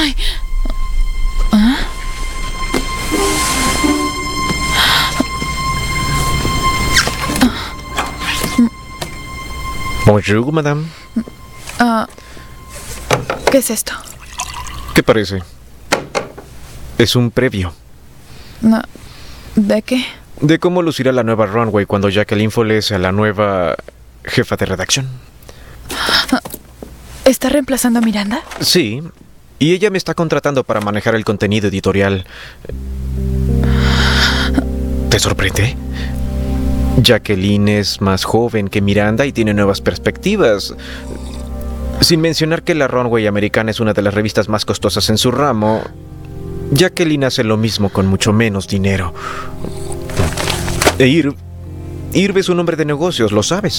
Ay. ¿Ah? Bonjour, madame. ¿Qué es esto? ¿Qué parece? Es un previo. No. ¿De qué? De cómo lucirá la nueva Runway cuando Jacqueline Follett sea la nueva jefa de redacción. ¿Está reemplazando a Miranda? Sí, y ella me está contratando para manejar el contenido editorial. ¿Te sorprende? Jacqueline es más joven que Miranda y tiene nuevas perspectivas. Sin mencionar que la Runway americana es una de las revistas más costosas en su ramo, Jacqueline hace lo mismo con mucho menos dinero. E Irv es un hombre de negocios, lo sabes.